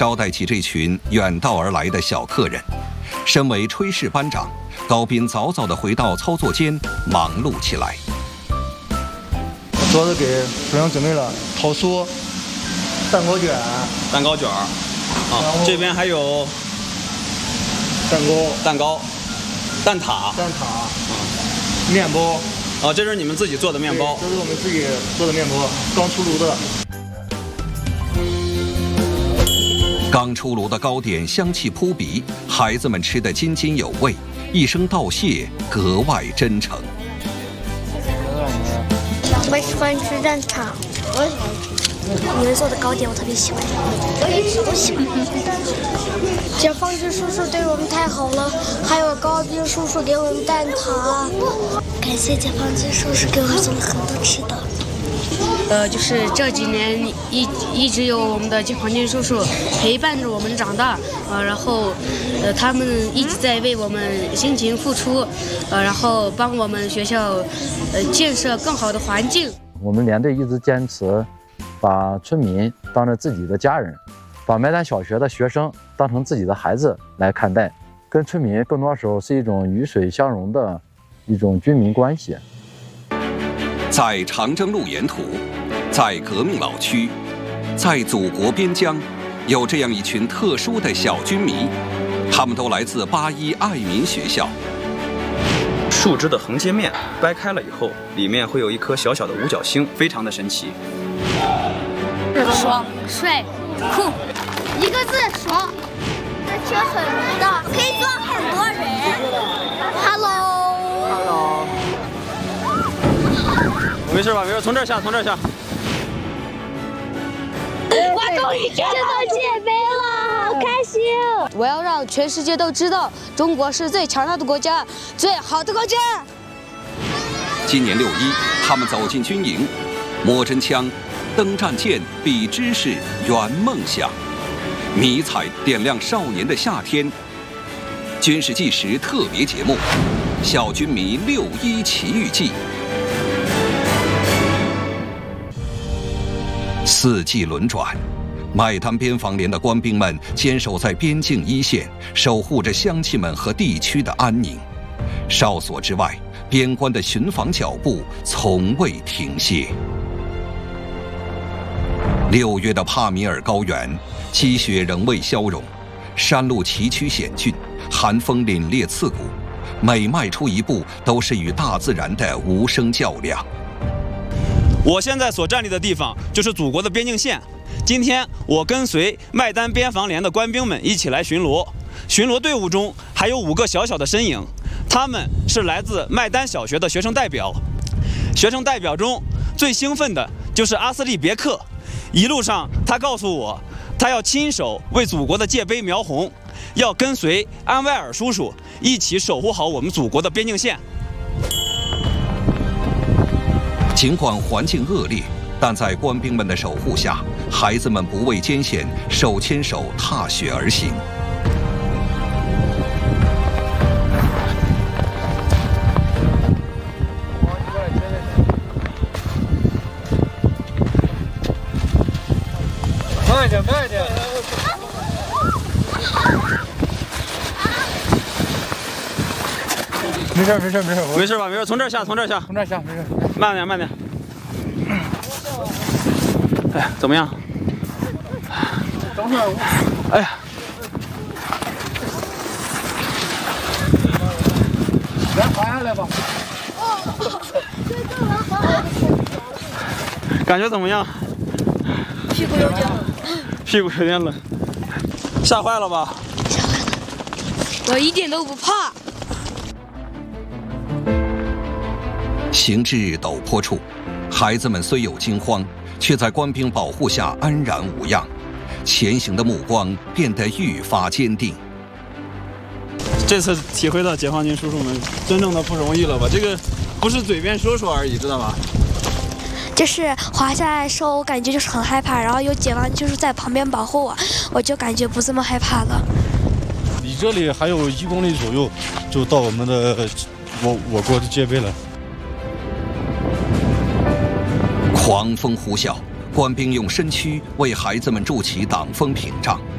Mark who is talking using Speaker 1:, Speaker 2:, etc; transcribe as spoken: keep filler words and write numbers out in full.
Speaker 1: 招待起这群远道而来的小客人。身为炊事班长，高斌早早地回到操作间，忙碌起来。
Speaker 2: 主要是给学生准备了桃酥、蛋糕卷、
Speaker 3: 蛋糕卷儿，啊，这边还有
Speaker 2: 蛋糕、
Speaker 3: 蛋糕、蛋挞、
Speaker 2: 蛋挞、面包。
Speaker 3: 啊，这是你们自己做的面包？
Speaker 2: 这是我们自己做的面包，刚出炉的。
Speaker 1: 刚出炉的糕点香气扑鼻，孩子们吃得津津有味，一声道谢格外真诚。
Speaker 4: 我喜欢吃蛋挞，我喜欢吃。你们做的糕点我特别喜欢，我一直都喜欢。解放军叔叔对我们太好了，还有高斌叔叔给我们蛋挞。感谢解放军叔叔给我们做了很多吃的。
Speaker 5: 呃，就是这几年一一直有我们的解放军叔叔陪伴着我们长大，呃，然后，呃，他们一直在为我们辛勤付出，呃，然后帮我们学校，呃，建设更好的环境。
Speaker 6: 我们连队一直坚持把村民当成自己的家人，把麦丹小学的学生当成自己的孩子来看待，跟村民更多时候是一种鱼水相融的一种军民关系。
Speaker 1: 在长征路沿途，在革命老区，在祖国边疆，有这样一群特殊的小军迷，他们都来自八一爱民学校。
Speaker 3: 树枝的横切面掰开了以后，里面会有一颗小小的五角星，非常的神奇。
Speaker 4: 爽、帅、酷，一个字爽。这车很大，可以坐很多人。Hello。Hello。
Speaker 3: 没事吧？没事，从这儿下，从这儿下。
Speaker 4: 我终于见到姐妹了，好开心！
Speaker 5: 我要让全世界都知道，中国是最强大的国家，最好的国家。
Speaker 1: 今年六一，他们走进军营，摸真枪，登战舰，比知识，圆梦想，迷彩点亮少年的夏天。军事纪实特别节目《小军迷六一奇遇记》。四季轮转，麦丹边防连的官兵们坚守在边境一线，守护着乡亲们和地区的安宁。哨所之外，边关的巡防脚步从未停歇。六月的帕米尔高原，积雪仍未消融，山路崎岖险峻，寒风凛冽刺骨，每迈出一步都是与大自然的无声较量。
Speaker 3: 我现在所站立的地方就是祖国的边境线。今天我跟随麦丹边防连的官兵们一起来巡逻，巡逻队伍中还有五个小小的身影，他们是来自麦丹小学的学生代表。学生代表中最兴奋的就是阿斯利别克，一路上他告诉我，他要亲手为祖国的界碑描红，要跟随安威尔叔叔一起守护好我们祖国的边境线。
Speaker 1: 尽管环境恶劣，但在官兵们的守护下，孩子们不畏艰险，手牵手踏雪而行。
Speaker 2: 慢一点，慢一点。没事，没事，没事，
Speaker 3: 没事吧？没事，从这儿下，从这儿下，
Speaker 2: 从这儿下，没事。
Speaker 3: 慢点，慢点。哎，怎么样？
Speaker 2: 等会儿。
Speaker 3: 哎呀，
Speaker 2: 来滑下来吧。
Speaker 3: 感觉怎么样？
Speaker 4: 屁股有点冷。
Speaker 3: 屁股有点冷。吓坏了吧？
Speaker 4: 吓坏了。
Speaker 5: 我一点都不怕。
Speaker 1: 行至陡坡处，孩子们虽有惊慌，却在官兵保护下安然无恙，前行的目光变得愈发坚定。
Speaker 3: 这次体会到解放军叔叔们真正的不容易了吧？这个不是嘴边说说而已，知道吧？
Speaker 4: 就是滑下来的时候，我感觉就是很害怕，然后有解放军叔在旁边保护我，我就感觉不这么害怕了。
Speaker 7: 离这里还有一公里左右，就到我们的我我国的界碑了。
Speaker 1: 狂风呼啸，官兵用身躯为孩子们筑起挡风屏障，